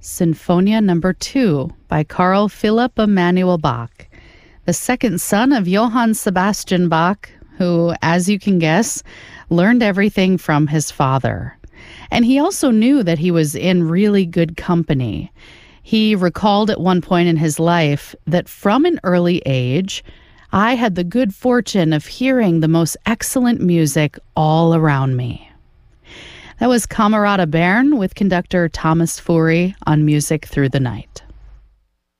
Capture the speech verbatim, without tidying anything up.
Sinfonia Number two by Carl Philipp Emanuel Bach, the second son of Johann Sebastian Bach, who, as you can guess, learned everything from his father. And he also knew that he was in really good company. He recalled at one point in his life that from an early age, I had the good fortune of hearing the most excellent music all around me. That was Camerata Bern with conductor Thomas Fury on Music Through the Night.